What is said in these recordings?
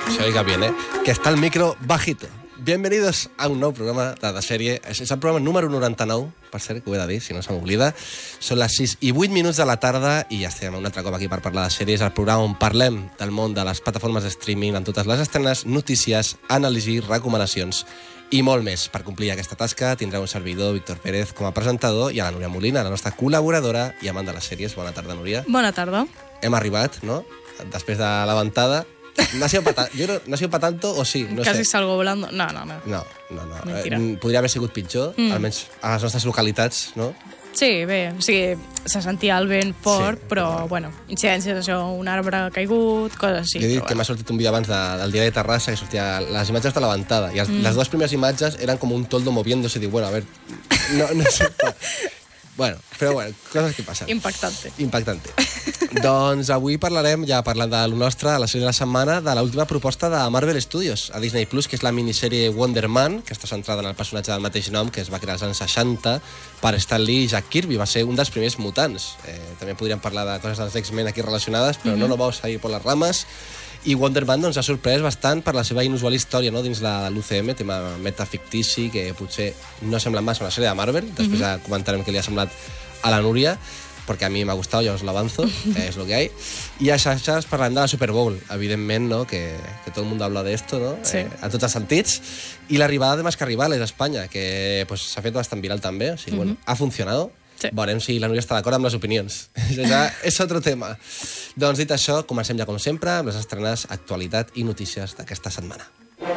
Se oiga bien, que está el micro bajito. Bienvenidos a un nou programa de sèrie. És el programa número 99, per cert, que ho he de dir, si no se m'oblida. Són les 6 i 8 minuts de la tarda i ja estem un altre cop aquí per parlar de sèries, el programa on parlem del món de les plataformes de streaming, amb totes les estrenes, notícies, anàlisi, recomanacions i molt més. Per complir aquesta tasca tindrà un servidor, Víctor Pérez, com a presentador, i a la Núria Molina, la nostra col·laboradora i amant de les sèries. Bona tarda, Núria. Bona tarda. Hem arribat, no?, després de la ventada. No ha sido para tanto o sí, no Casi sé. salgo volando. No. No. Mentira. Podria haver sigut pitjor, almenys a les nostres localitats, no? Sí, bé, o sigui, se sentia el vent fort, Sí, però, bueno, incidències, això, un arbre caigut, coses així. Jo he dit que m'ha sortit un vídeo abans del dia de Terrassa que sortia les imatges de la ventada i les dues primeres imatges eren com un toldo moviéndose i dic, bueno, a ver, no sé. Bueno, però bueno, coses que passen. Impactante. Doncs avui parlarem, ja parlant de lo nostre, a la sèrie de la setmana, de l'última proposta de Marvel Studios a Disney Plus, que és la minissèrie Wonder Man, que està centrada en el personatge del mateix nom, que es va crear als anys 60 per Stan Lee i Jack Kirby. Va ser un dels primers mutants. També podríem parlar de coses dels X-Men aquí relacionades, però no vamos a ir por las ramas. I Wonder Man doncs, ha sorprès bastant per la seva inusual història, no?, dins de l'UCM, tema metafictici, que potser no sembla massa una sèrie de Marvel. Després comentarem què li ha semblat a la Núria, perquè a mi m'ha gustat, ja us l'avanzo, és lo que hay. I a xarxes parlant de la Super Bowl, evidentment, no?, que tot el món habla d'esto, no?, Sí. en tots els sentits. I l'arribada de Mascarribales a Espanya, que pues, s'ha fet bastant viral també, o sigui, bueno, ha funcionado. Sí. Veurem si la Núria està d'acord amb les opinions. Això ja és otro tema. Doncs dit això, comencem ja com sempre amb les estrenes, actualitat i notícies d'aquesta setmana.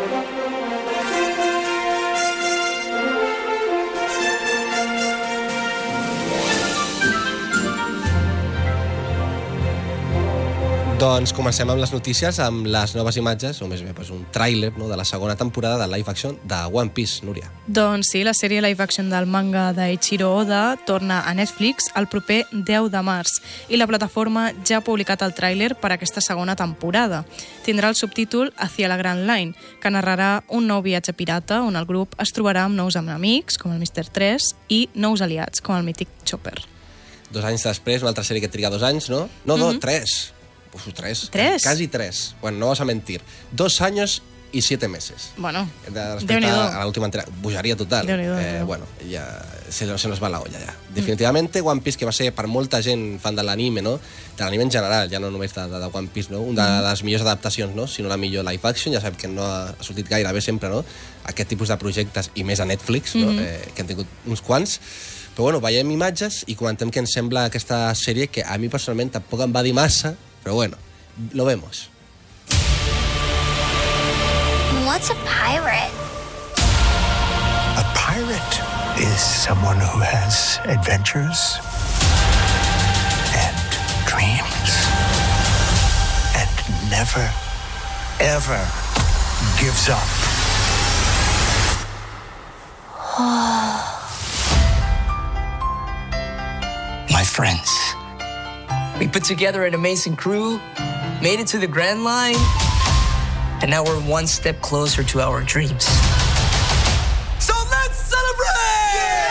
Doncs comencem amb les notícies, amb les noves imatges, o més bé un tràiler, no?, de la segona temporada de live action de One Piece, Núria. Doncs sí, la sèrie live action del manga d'Eiichiro Oda torna a Netflix el proper 10 de març i la plataforma ja ha publicat el tràiler per a aquesta segona temporada. Tindrà el subtítol Hacia la Grand Line, que narrarà un nou viatge pirata on el grup es trobarà amb nous enemics, com el Mr. 3, i nous aliats, com el mític Chopper. 2 anys després, una altra sèrie que triga 2 anys, ¿no? No, 3. Uf, 3. ¿3? Casi 3. Bueno, no vas a mentir. 2 años y 7 meses. Bueno, Respecte a la última entrega. Bogeria total. Bueno, ya se nos va la olla, ja. Definitivamente, One Piece, que va ser per molta gent fan de l'anime, no?, de l'anime en general, ja no només de One Piece, no?, una de les millors adaptacions, no?, sinó la millor live action. Ja sabem que no ha sortit gaire bé sempre, no?, aquest tipus de projectes, i més a Netflix, no?, que han tingut uns quants. Però bueno, veiem imatges i comentem què ens sembla aquesta sèrie, que a mi personalment tampoc em va dir massa, pero bueno, lo vemos. What's a pirate? A pirate is someone who has adventures and dreams and never, ever gives up. My friends, We put together an amazing crew, made it to the Grand Line, and now we're one step closer to our dreams.